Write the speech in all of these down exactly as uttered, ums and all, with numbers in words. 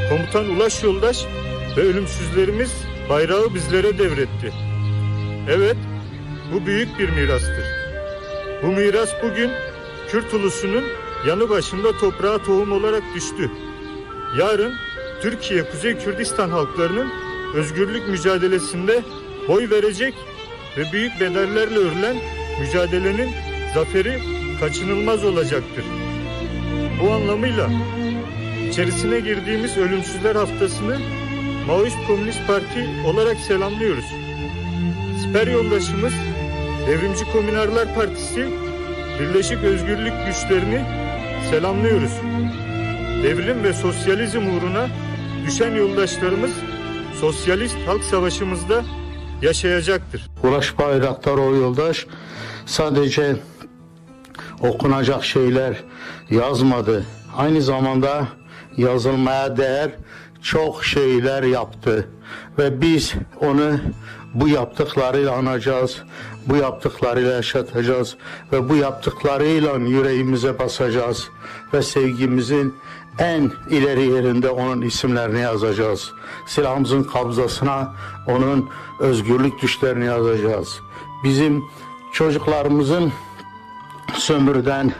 Komutan Ulaş Yoldaş ve ölümsüzlerimiz bayrağı bizlere devretti. Evet, bu büyük bir mirastır. Bu miras bugün Kürt ulusunun yanı başında toprağa tohum olarak düştü. Yarın Türkiye Kuzey Kürdistan halklarının özgürlük mücadelesinde boy verecek ve büyük bedellerle örülen mücadelenin zaferi kaçınılmaz olacaktır. Bu anlamıyla içerisine girdiğimiz Ölümsüzler Haftası'nı Maoist Komünist Parti olarak selamlıyoruz. Siper yoldaşımız Devrimci Komünarlar Partisi Birleşik Özgürlük Güçlerini selamlıyoruz. Devrim ve sosyalizm uğruna düşen yoldaşlarımız sosyalist halk savaşımızda yaşayacaktır. Ulaş Bayraktaroğlu Yoldaş sadece okunacak şeyler yazmadı. Aynı zamanda yazılmaya değer çok şeyler yaptı. Ve biz onu bu yaptıklarıyla anacağız, bu yaptıklarıyla yaşatacağız ve bu yaptıklarıyla yüreğimize basacağız ve sevgimizin en ileri yerinde onun isimlerini yazacağız. Silahımızın kabzasına onun özgürlük düşlerini yazacağız. Bizim çocuklarımızın sömürüden,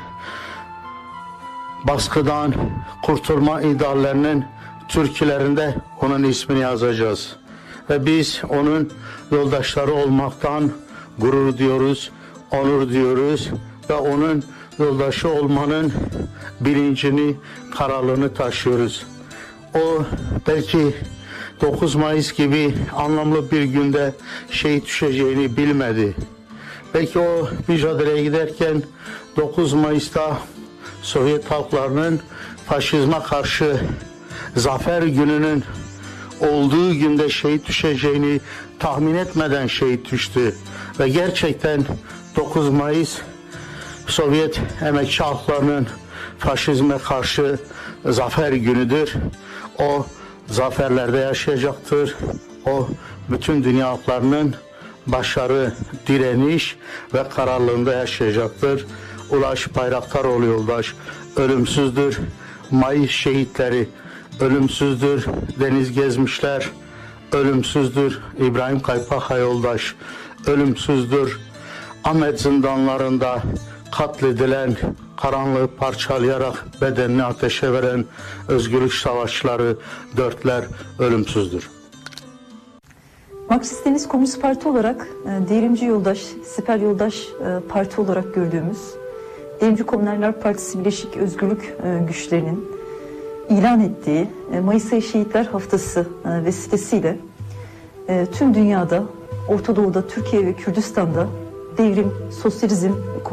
baskıdan kurtulma ideallerinin türkülerinde onun ismini yazacağız. Ve biz onun yoldaşları olmaktan gurur diyoruz, onur diyoruz ve onun yoldaşı olmanın bilincini, kararlılığını taşıyoruz. O belki dokuz Mayıs gibi anlamlı bir günde şehit düşeceğini bilmedi. Belki o mücadeleye giderken dokuz Mayıs'ta Sovyet halklarının faşizme karşı zafer gününün olduğu günde şehit düşeceğini tahmin etmeden şehit düştü. Ve gerçekten dokuz Mayıs Sovyet emekçi halklarının faşizme karşı zafer günüdür. O zaferlerde yaşayacaktır. O bütün dünya halklarının başarı, direniş ve kararlılığında yaşayacaktır. Ulaş Bayraktaroğlu Yoldaş ölümsüzdür. Mayıs şehitleri ölümsüzdür. Deniz Gezmişler ölümsüzdür. İbrahim Kaypakha Yoldaş ölümsüzdür. Ahmet zindanlarında katledilen, karanlığı parçalayarak bedenini ateşe veren özgürlük savaşçıları dörtler ölümsüzdür. Marksist-Leninist Komünist Parti olarak Devrimci Yoldaş, Siper Yoldaş Parti olarak gördüğümüz Devrimci Komünarlar Partisi Birleşik Özgürlük Güçlerinin ilan ettiği Mayıs Ayı Şehitler Haftası vesilesiyle tüm dünyada, Orta Doğu'da, Türkiye ve Kürdistan'da devrim, sosyalizm,